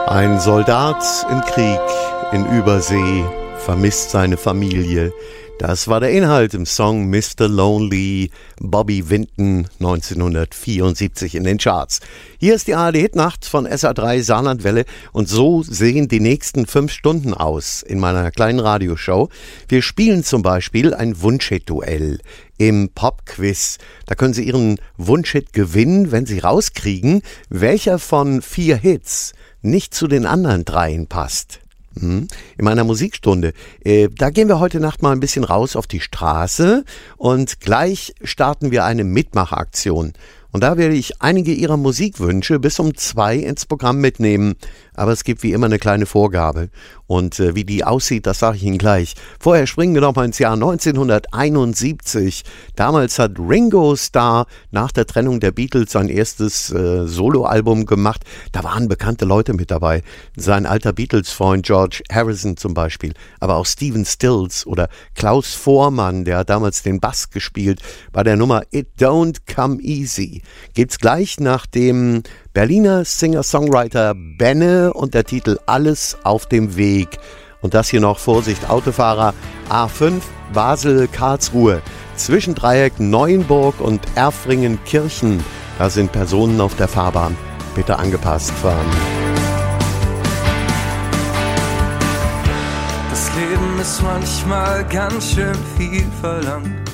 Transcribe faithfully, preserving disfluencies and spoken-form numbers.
Ein Soldat im Krieg in Übersee vermisst seine Familie. Das war der Inhalt im Song Mister Lonely, Bobby Vinton, neunzehnhundertvierundsiebzig in den Charts. Hier ist die A R D-Hitnacht von S A drei Saarlandwelle und so sehen die nächsten fünf Stunden aus in meiner kleinen Radioshow. Wir spielen zum Beispiel ein Wunschhit-Duell im Pop-Quiz. Da können Sie Ihren Wunschhit gewinnen, wenn Sie rauskriegen, welcher von vier Hits nicht zu den anderen dreien passt. In meiner Musikstunde. Äh, da gehen wir heute Nacht mal ein bisschen raus auf die Straße und gleich starten wir eine Mitmachaktion. Und da werde ich einige Ihrer Musikwünsche bis um zwei ins Programm mitnehmen. Aber es gibt wie immer eine kleine Vorgabe. Und äh, wie die aussieht, das sage ich Ihnen gleich. Vorher springen wir noch mal ins Jahr neunzehnhunderteinundsiebzig. Damals hat Ringo Starr nach der Trennung der Beatles sein erstes äh, Soloalbum gemacht. Da waren bekannte Leute mit dabei. Sein alter Beatles-Freund George Harrison zum Beispiel. Aber auch Stephen Stills oder Klaus Voormann, der hat damals den Bass gespielt bei der Nummer It Don't Come Easy. Geht's gleich nach dem Berliner Singer-Songwriter Benne und der Titel Alles auf dem Weg. Und das hier noch, Vorsicht, Autofahrer, A fünf, Basel-Karlsruhe. Zwischendreieck Neuenburg und Erfringen-Kirchen. Da sind Personen auf der Fahrbahn. Bitte angepasst fahren. Das Leben ist manchmal ganz schön viel verlangt.